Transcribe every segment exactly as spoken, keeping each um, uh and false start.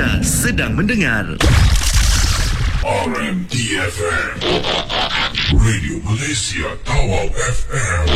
Anda sedang mendengar R M D F M, Radio Malaysia Tawau F M.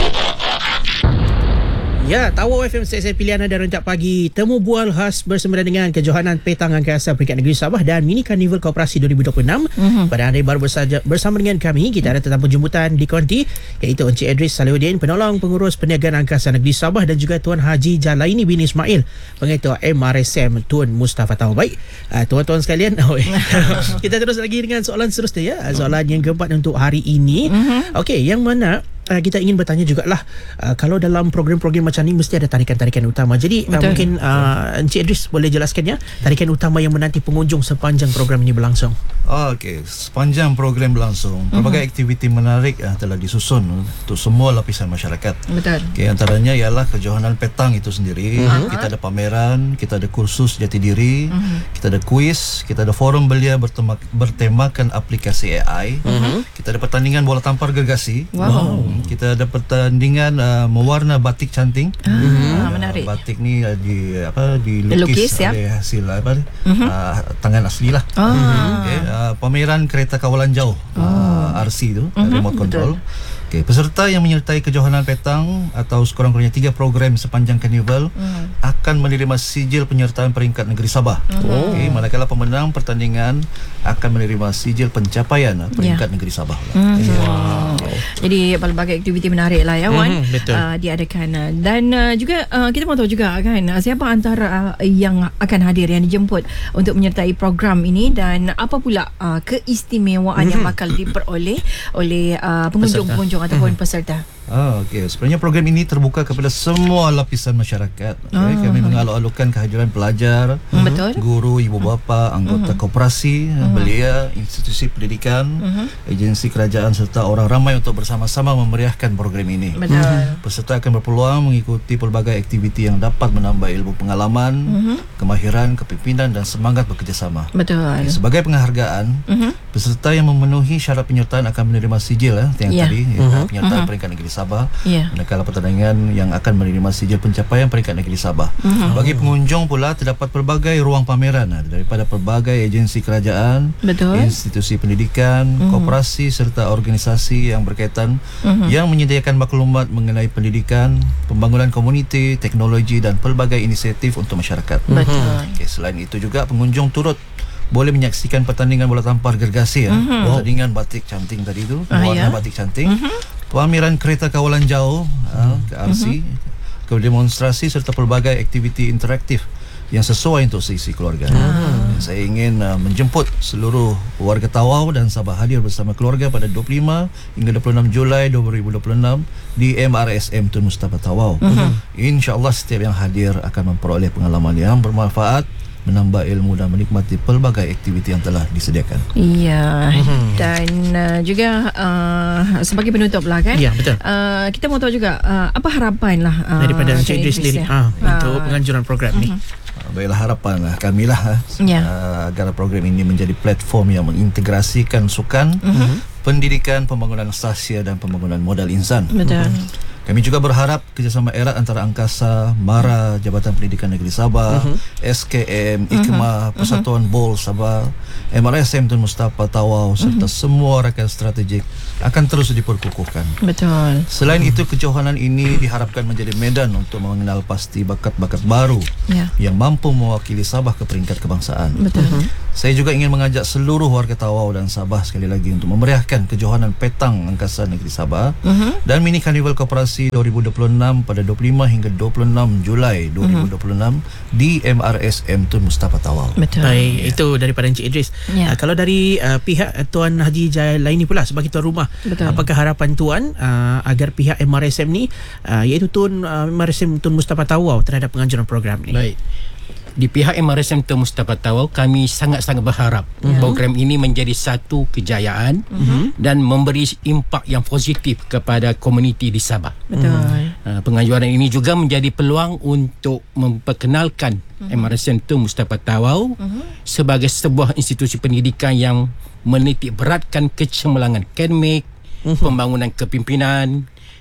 Ya, Tawau F M, stesen pilihan anda rejak pagi. Temu bual khas bersama dengan Kejohanan Petang Angkasa Peringkat Negeri Sabah dan Mini Karnival Koperasi dua ribu dua puluh enam. Mm-hmm. Pada anda yang baru bersaja, bersama dengan kami, kita ada tetamu jemputan di konti, iaitu Encik Idris Salihuddin, Penolong Pengurus Perniagaan Angkasa Negeri Sabah, dan juga Tuan Haji Jalaini bin Ismail, Pengetua M R S M Tun Mustafa Tawau. Baik, uh, tuan-tuan sekalian, oh, kita terus lagi dengan soalan seterusnya, ya. Soalan yang keempat untuk hari ini. Mm-hmm. Okey, yang mana Uh, kita ingin bertanya jugalah, uh, kalau dalam program-program macam ni mesti ada tarikan-tarikan utama. Jadi uh, mungkin uh, Encik Idris boleh jelaskan, ya, tarikan utama yang menanti pengunjung sepanjang program ini berlangsung. Oh, Okey, sepanjang program berlangsung, pelbagai uh-huh. aktiviti menarik uh, telah disusun untuk semua lapisan masyarakat. Betul. Okay, antaranya ialah Kejohanan Petang itu sendiri. Uh-huh. Kita ada pameran, kita ada kursus jati diri, uh-huh. kita ada kuis, kita ada forum belia bertema, bertemakan aplikasi A I, uh-huh. kita ada pertandingan bola tampar gergasi. Wow. wow. Kita ada pertandingan uh, mewarna batik canting. Ah, uh, menarik. Batik ni uh, di apa dilukis oleh ya? hasil apa uh-huh. uh, tangan asli lah. Ah. Okay, uh, pameran kereta kawalan jauh, oh. uh, R C tu, uh-huh. remote control. Betul. Okay, peserta yang menyertai Kejohanan Petang atau sekurang-kurangnya tiga program sepanjang karnival hmm. akan menerima sijil penyertaan peringkat negeri Sabah. Oh. Okay, manakala pemenang pertandingan akan menerima sijil pencapaian peringkat yeah. negeri Sabah. Hmm. Wow. Jadi pelbagai aktiviti menarik lah, ya, Wan. Hmm, betul. Uh, diadakan dan uh, juga uh, kita mahu tahu juga kan siapa antara uh, yang akan hadir, yang dijemput untuk menyertai program ini, dan apa pula uh, keistimewaan hmm. yang bakal diperoleh oleh uh, pengunjung-pengunjung ataupun hmm. peserta. Ah, okey. Sebenarnya program ini terbuka kepada semua lapisan masyarakat. Okay. Oh. Kami mengalok-alokkan kehadiran pelajar, hmm. guru, ibu bapa, anggota hmm. koperasi, hmm. belia, institusi pendidikan, hmm. agensi kerajaan serta orang ramai untuk bersama-sama memeriahkan program ini. Betul. Hmm. Peserta akan berpeluang mengikuti pelbagai aktiviti yang dapat menambah ilmu pengalaman, hmm. kemahiran, kepimpinan dan semangat bekerjasama. Betul. Okay. Sebagai penghargaan, hmm. peserta yang memenuhi syarat penyertaan akan menerima sijil, eh, yang yeah. tadi, hmm. penyertaan hmm. peringkat negeri Sabah. Yeah. Manakala pertandingan yang akan menerima sijil pencapaian peringkat negeri Sabah. Mm-hmm. Bagi pengunjung pula terdapat pelbagai ruang pameran daripada pelbagai agensi kerajaan, betul. institusi pendidikan, mm-hmm. koperasi serta organisasi yang berkaitan mm-hmm. yang menyediakan maklumat mengenai pendidikan, pembangunan komuniti, teknologi dan pelbagai inisiatif untuk masyarakat. Betul. Okay, selain itu juga pengunjung turut boleh menyaksikan pertandingan bola tampar gergasi, ya. Mm-hmm. Pertandingan batik canting tadi tu, ah, warna ya? batik canting. Mm-hmm. Pameran kereta kawalan jauh, mm-hmm. ke R C, mm-hmm. ke demonstrasi serta pelbagai aktiviti interaktif yang sesuai untuk sesi keluarga. Ah. Saya ingin uh, menjemput seluruh warga Tawau dan Sabah hadir bersama keluarga pada dua puluh lima hingga dua puluh enam Julai dua ribu dua puluh enam di M R S M Tun Mustafa Tawau. Mm-hmm. InsyaAllah setiap yang hadir akan memperoleh pengalaman yang bermanfaat, menambah ilmu dan menikmati pelbagai aktiviti yang telah disediakan. Iya. Mm-hmm. Dan uh, juga uh, sebagai penutup lah, kan. Ya, betul. Uh, kita mahu tahu juga uh, apa harapan lah uh, daripada Encik Idris sendiri uh, untuk uh, penganjuran program uh-huh. ni. Baiklah, harapan lah kami lah yeah. uh, agar program ini menjadi platform yang mengintegrasikan sukan, uh-huh. pendidikan, pembangunan sahsia dan pembangunan modal insan. Betul. Uh-huh. Kami juga berharap kerjasama erat antara Angkasa, MARA, Jabatan Pendidikan Negeri Sabah, uh-huh. S K M, IKMA, uh-huh. Persatuan uh-huh. Bol Sabah, M R S M Tun Mustafa Tawau serta uh-huh. semua rakan strategik akan terus diperkukuhkan. Betul. Selain uh-huh. itu, kejohanan ini diharapkan menjadi medan untuk mengenal pasti bakat-bakat baru yeah. yang mampu mewakili Sabah ke peringkat kebangsaan. Betul. Uh-huh. Saya juga ingin mengajak seluruh warga Tawau dan Sabah sekali lagi untuk memeriahkan Kejohanan Petang Angkasa Negeri Sabah uh-huh. dan Mini Karnival Koperasi dua ribu dua puluh enam pada dua puluh lima hingga dua puluh enam Julai dua ribu dua puluh enam uh-huh. di M R S M Tun Mustafa Tawau. Betul. Baik, ya. Itu daripada Encik Idris. Ya. Uh, kalau dari uh, pihak uh, Tuan Haji Jalaini pula sebagai tuan rumah, betul. Apakah harapan tuan uh, agar pihak M R S M ni uh, iaitu Tun uh, M R S M Tun Mustafa Tawau terhadap penganjuran program ni? Baik. Di pihak M R S M Tun Mustafa Tawau, kami sangat-sangat berharap yeah. program ini menjadi satu kejayaan mm-hmm. dan memberi impak yang positif kepada komuniti di Sabah. Betul. Uh, penganjuran ini juga menjadi peluang untuk memperkenalkan mm-hmm. M R S M Tun Mustafa Tawau mm-hmm. sebagai sebuah institusi pendidikan yang menitik beratkan kecemerlangan akademik, mm-hmm. pembangunan kepimpinan,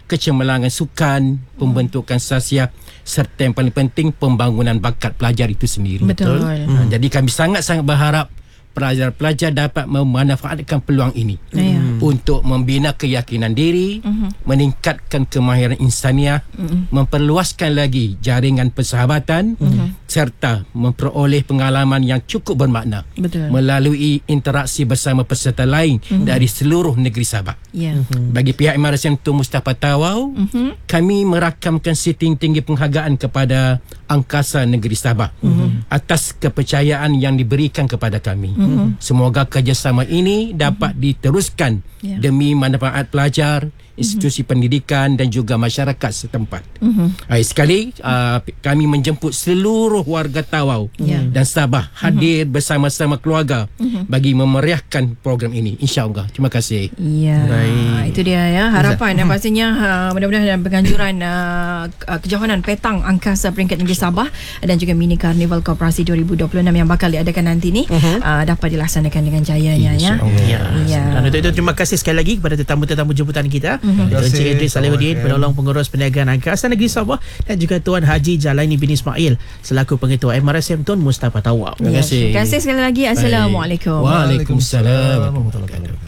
kecemerlangan sukan, pembentukan sasiah serta yang paling penting pembangunan bakat pelajar itu sendiri. Betul. Ha, jadi kami sangat-sangat berharap pelajar-pelajar dapat memanfaatkan peluang ini Ya. untuk membina keyakinan diri, uh-huh. meningkatkan kemahiran insaniah, uh-huh. memperluaskan lagi jaringan persahabatan, uh-huh. serta memperoleh pengalaman yang cukup bermakna. Betul. Melalui interaksi bersama peserta lain uh-huh. dari seluruh negeri Sabah. Ya. Uh-huh. Bagi pihak M R S M Tun Mustafa Tawau, uh-huh. kami merakamkan setinggi-tinggi penghargaan kepada Angkasa Negeri Sabah uh-huh. atas kepercayaan yang diberikan kepada kami. Uh-huh. Semoga kerjasama ini dapat uh-huh. diteruskan yeah. demi manfaat pelajar, institusi uh-huh. pendidikan dan juga masyarakat setempat. Uh-huh. Uh, sekali uh, kami menjemput seluruh warga Tawau yeah. dan Sabah hadir uh-huh. bersama-sama keluarga uh-huh. bagi memeriahkan program ini, insya-Allah. Terima kasih. Ya, yeah. itu dia ya harapan dan pastinya uh, mudah-mudahan dalam penganjuran uh, kejohanan petang angkasa peringkat negeri Sabah dan juga mini karnival koperasi dua ribu dua puluh enam yang bakal diadakan nanti ni uh-huh. uh, dapat dilaksanakan dengan jayanya ya. Ya. ya. Dan untuk itu terima kasih sekali lagi kepada tetamu-tetamu jemputan kita. Uh-huh. Encik Idris Salihuddin, penolong pengurus perniagaan Angkasa Negeri Sabah, dan juga Tuan Haji Jalaini bin Ismail selaku pengetua M R S M Tun Mustafa Tawau. Terima kasih. Terima kasih sekali lagi. Assalamualaikum. Waalaikumsalam warahmatullahi wabarakatuh.